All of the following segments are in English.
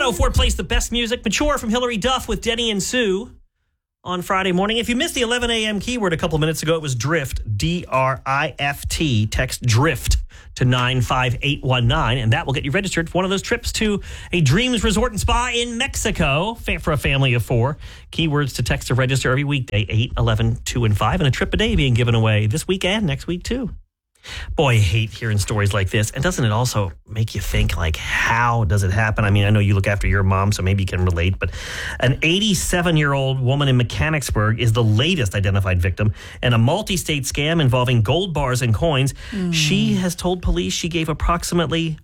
104 plays the best music. Mature from Hillary Duff with Denny and Sue on Friday morning. If you missed the 11 a.m. keyword a couple minutes ago, it was drift, D-R-I-F-T. Text drift to 95819, and that will get you registered for one of those trips to a Dreams Resort and Spa in Mexico for a family of 4. Keywords to text to register every weekday, 8, 11, 2, and 5, and a trip a day being given away this week and next week, too. Boy, I hate hearing stories like this. And doesn't it also make you think, like, how does it happen? I mean, I know you look after your mom, so maybe you can relate, but an 87-year-old woman in Mechanicsburg is the latest identified victim in a multi-state scam involving gold bars and coins. She has told police she gave approximately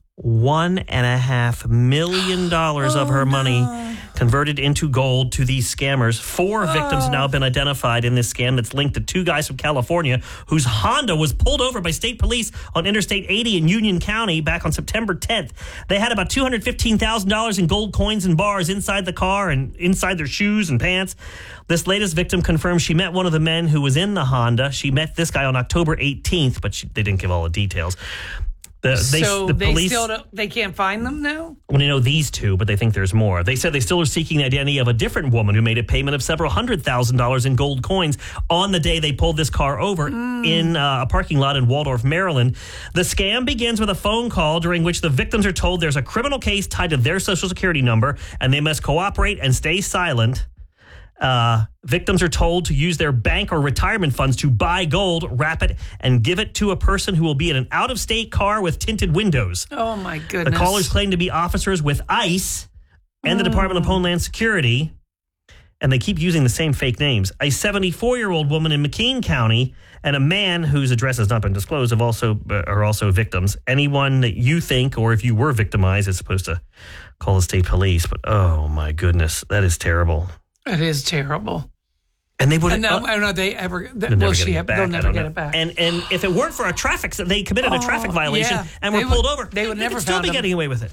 $1.5 million of her money converted into gold to these scammers. 4 victims have now been identified in this scam that's linked to 2 guys from California whose Honda was pulled over by state police on Interstate 80 in Union County back on September 10th. They had about $215,000 in gold coins and bars inside the car and inside their shoes and pants. This latest victim confirms she met one of the men who was in the Honda. She met this guy on October 18th, but they didn't give all the details. The police they can't find them now? Well, they know these 2, but they think there's more. They said they still are seeking the identity of a different woman who made a payment of several $100,000 in gold coins on the day they pulled this car over in a parking lot in Waldorf, Maryland. The scam begins with a phone call during which the victims are told there's a criminal case tied to their Social Security number and they must cooperate and stay silent. Victims are told to use their bank or retirement funds to buy gold, wrap it, and give it to a person who will be in an out-of-state car with tinted windows. Oh, my goodness. The callers claim to be officers with ICE and the Department of Homeland Security, and they keep using the same fake names. A 74-year-old woman in McKean County and a man whose address has not been disclosed are also victims. Anyone that you think, or if you were victimized, is supposed to call the state police. But, oh, my goodness, that is terrible. It is terrible. And they would they'll never get it back. And if it weren't for a they committed a traffic violation and were pulled over, they would never could still be getting away with it.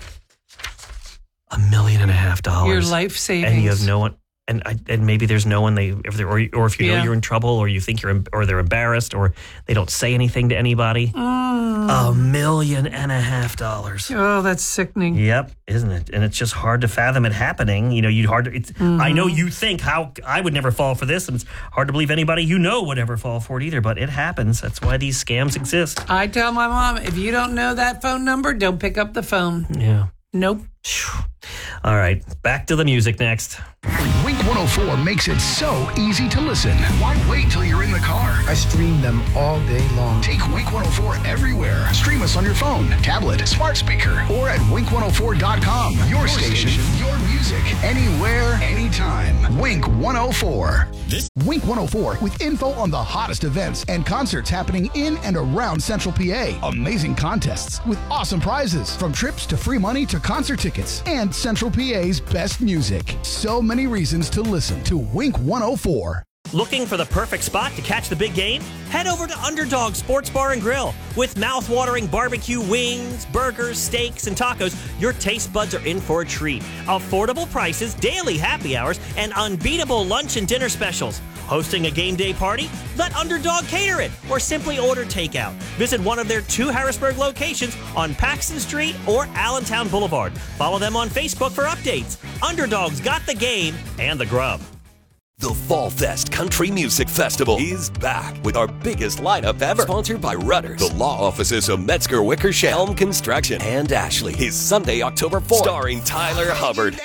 $1.5 million. Your life savings. And you have no one. And maybe there's no one or if you know you're in trouble, or you think they're embarrassed, or they don't say anything to anybody. $1.5 million. Oh, that's sickening. Yep, isn't it? And it's just hard to fathom it happening. You know, I know you think how I would never fall for this, and it's hard to believe anybody would ever fall for it either. But it happens. That's why these scams exist. I tell my mom, if you don't know that phone number, don't pick up the phone. Yeah. Nope. All right, back to the music next. Wink 104 makes it so easy to listen. Why wait till you're in the car? I stream them all day long. Take Wink 104 everywhere. Stream us on your phone, tablet, smart speaker, or at wink104.com. Your station, your music, anywhere, anytime. Wink 104. Wink 104 with info on the hottest events and concerts happening in and around Central PA. Amazing contests with awesome prizes, from trips to free money to concert tickets, and Central PA's best music. So many reasons to listen to Wink 104. Looking for the perfect spot to catch the big game? Head over to Underdog Sports Bar and Grill. With mouth-watering barbecue wings, burgers, steaks, and tacos, your taste buds are in for a treat. Affordable prices, daily happy hours, and unbeatable lunch and dinner specials. Hosting a game day party? Let Underdog cater it, or simply order takeout. Visit one of their 2 Harrisburg locations on Paxton Street or Allentown Boulevard. Follow them on Facebook for updates. Underdog's got the game and the grub. The Fall Fest Country Music Festival is back with our biggest lineup ever. Sponsored by Rudders, the law offices of Metzger Wickersham, Helm Construction, and Ashley. Is Sunday, October 4th. Starring Tyler Hubbard,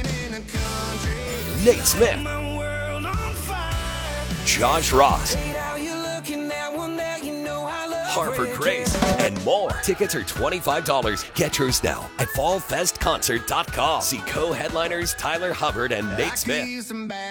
Nate Smith, Josh Ross, Harper Grace, and more. Tickets are $25. Get yours now at fallfestconcert.com. See co-headliners Tyler Hubbard and Nate Smith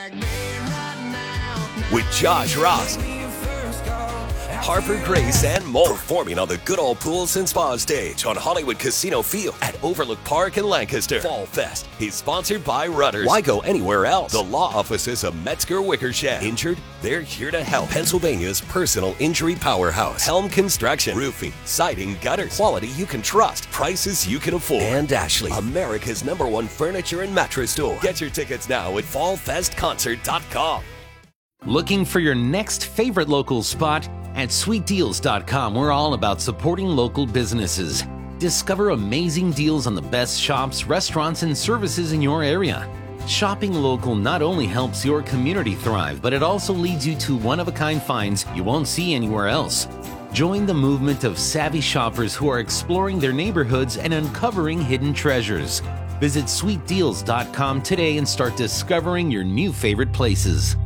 with Josh Ross, Harper Grace, and more. Performing on the Good Old Pools and Spa stage on Hollywood Casino Field at Overlook Park in Lancaster. Fall Fest is sponsored by Rudders. Why go anywhere else? The law offices of Metzger Wickersham. Injured? They're here to help. Pennsylvania's personal injury powerhouse. Helm Construction. Roofing, siding, gutters. Quality you can trust. Prices you can afford. And Ashley, America's #1 furniture and mattress store. Get your tickets now at fallfestconcert.com. Looking for your next favorite local spot? At sweetdeals.com, we're all about supporting local businesses. Discover amazing deals on the best shops, restaurants, and services in your area. Shopping local not only helps your community thrive, but it also leads you to one-of-a-kind finds you won't see anywhere else. Join the movement of savvy shoppers who are exploring their neighborhoods and uncovering hidden treasures. Visit sweetdeals.com today and start discovering your new favorite places.